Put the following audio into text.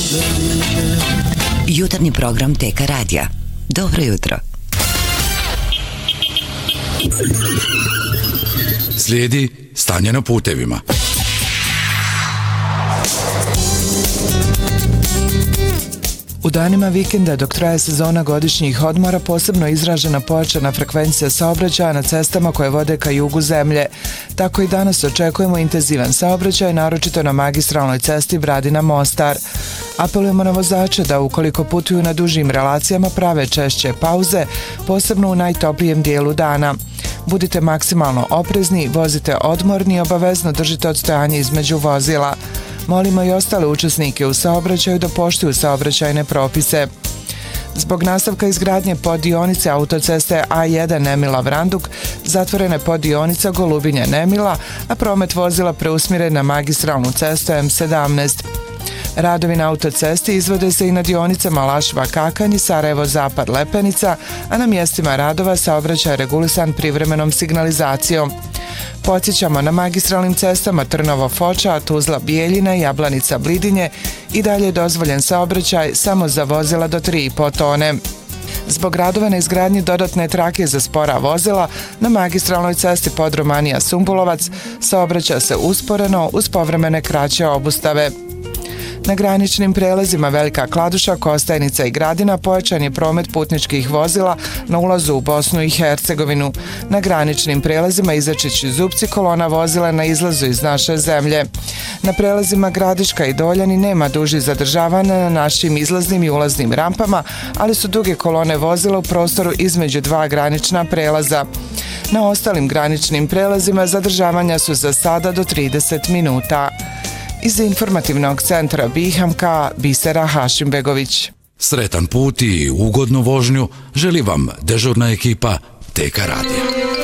Jutarnji program TK radija. Dobro jutro. Slijedi stanje na putevima. U danima vikenda dok traje sezona godišnjih odmora posebno izražena pojačana frekvencija saobraćaja na cestama koje vode ka jugu zemlje. Tako i danas očekujemo intenzivan saobraćaj, naročito na magistralnoj cesti Bradina-Mostar. Apelujemo na vozače da ukoliko putuju na dužim relacijama prave češće pauze, posebno u najtoplijem dijelu dana. Budite maksimalno oprezni, vozite odmorni i obavezno držite odstojanje između vozila. Molimo i ostale učesnike u saobraćaju da poštuju saobraćajne propise. Zbog nastavka izgradnje poddionice autoceste A1 Nemila-Vranduk zatvorena je poddionica Golubinja-Nemila, a promet vozila preusmjeren na magistralnu cestu M17. Radovi na autocesti izvode se i na dionicama Lašva-Kakanj i Sarajevo-Zapad-Lepenica, a na mjestima radova saobraćaj regulisan privremenom signalizacijom. Podsjećamo, na magistralnim cestama Trnovo-Foča, Tuzla-Bijeljina i Jablanica-Blidinje i dalje je dozvoljen saobraćaj samo za vozila do 3,5 tone. Zbog radova na izgradnji dodatne trake za spora vozila, na magistralnoj cesti Podromanija-Sumbulovac saobraća se usporeno uz povremene kraće obustave. Na graničnim prelazima Velika Kladuša, Kostajnica i Gradina pojačan je promet putničkih vozila na ulazu u Bosnu i Hercegovinu. Na graničnim prelazima Izačić i Zupci kolona vozila na izlazu iz naše zemlje. Na prelazima Gradiška i Doljani nema dužih zadržavanja na našim izlaznim i ulaznim rampama, ali su duge kolone vozila u prostoru između dva granična prelaza. Na ostalim graničnim prelazima zadržavanja su za sada do 30 minuta. Iz informativnog centra Bihamka, Bisera Hašimbegović. Sretan put i ugodnu vožnju želi vam dežurna ekipa TK radija.